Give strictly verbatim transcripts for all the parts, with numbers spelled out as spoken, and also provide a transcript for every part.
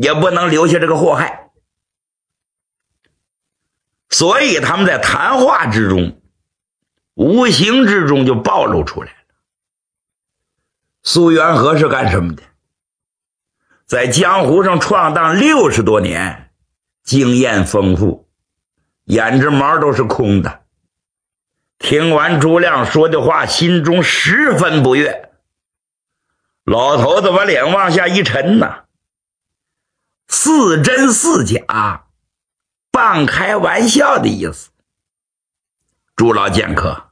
也不能留下这个祸害。所以他们在谈话之中，无形之中就暴露出来了。苏元和是干什么的？在江湖上闯荡六十多年，经验丰富，胭脂毛都是空的。听完朱亮说的话，心中十分不悦。老头子把脸往下一沉呐，似真似假，半开玩笑的意思。朱老剑客，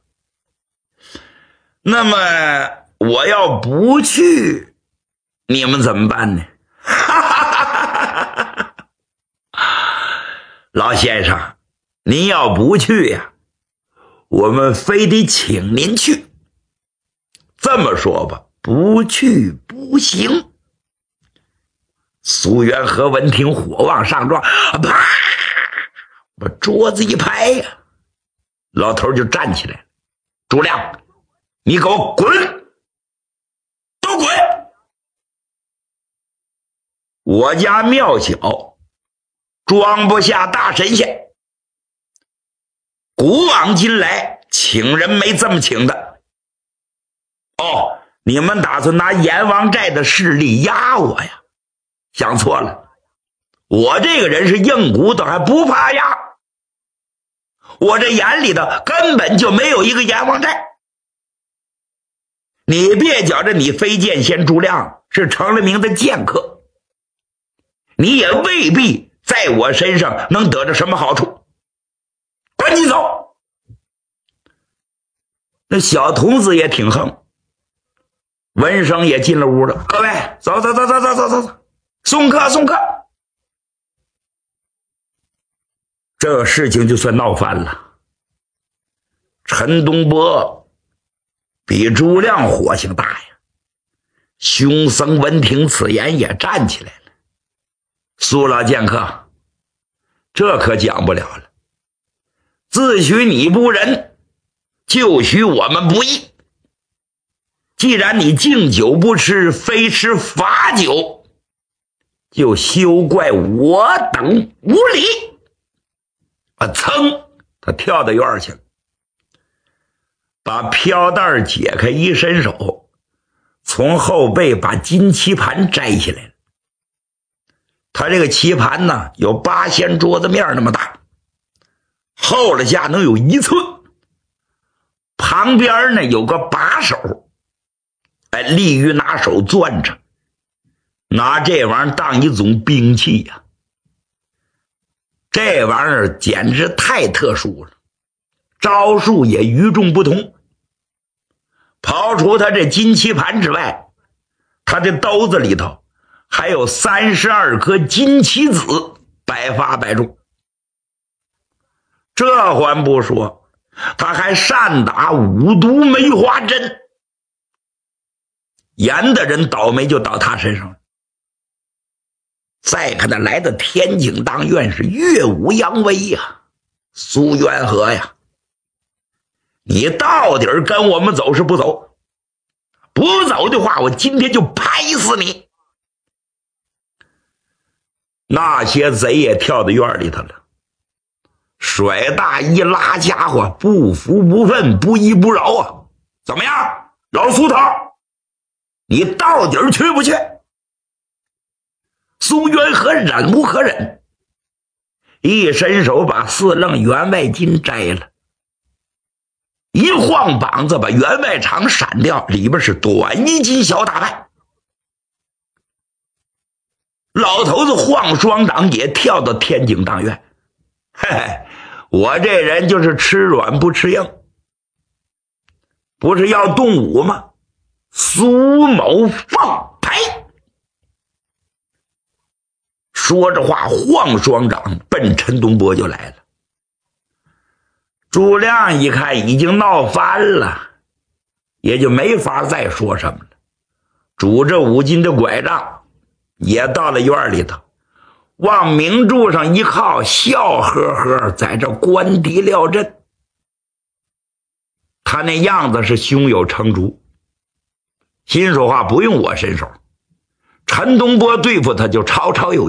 那么我要不去，你们怎么办呢？老先生，您要不去呀，我们非得请您去。这么说吧，不去不行。苏元和闻听，火往上撞，啪，把桌子一拍呀，老头就站起来了。朱亮，你给我滚，都滚！我家庙小，装不下大神仙。古往今来，请人没这么请的。哦，你们打算拿阎王寨的势力压我呀？想错了，我这个人是硬骨头，还不怕压。我这眼里的根本就没有一个阎王寨。你别觉着你飞剑仙朱亮是成了名的剑客，你也未必在我身上能得着什么好处。赶紧走！那小童子也挺横，文生也进了屋了。各位，走走走走走走走走，送客送客。这事情就算闹翻了。陈东波比朱亮火性大呀。凶僧闻听此言也站起来了。苏老剑客，这可讲不了了。自许你不仁，就许我们不义。既然你敬酒不吃，非吃罚酒，就休怪我等无礼。啊，噌，他跳到院去了，把飘带解开，一伸手，从后背把金棋盘摘下来了。他这个棋盘呢，有八仙桌子面那么大，厚了下能有一寸，旁边呢有个把手，哎，利于拿手攥着，拿这玩意儿当一种兵器呀、啊。这玩意儿简直太特殊了，招数也与众不同。刨除他这金棋盘之外，他的兜子里头还有三十二颗金棋子，百发百中。这还不说，他还善打五毒梅花针，严的人倒霉就倒他身上了。再看他来的天井当院是耀武扬威呀，苏元和呀，你到底跟我们走是不走？不走的话，我今天就拍死你！那些贼也跳到院里头了，甩大衣拉家伙，不服不忿，不依不饶啊！怎么样，老苏头，你到底去不去？苏元和忍无可忍，一伸手把四楞员外巾摘了，一晃膀子把员外长闪掉，里边是短衣襟小打扮。老头子晃双掌也跳到天井当院，嘿嘿，我这人就是吃软不吃硬，不是要动武吗？苏某放牌。说着话，晃双掌奔陈东波就来了。朱亮一看已经闹翻了，也就没法再说什么了，拄着五斤的拐杖也到了院里头，往明柱上一靠，笑呵呵在这观敌料阵。他那样子是胸有成竹，心说话不用我伸手，陈东波对付他就绰绰有余。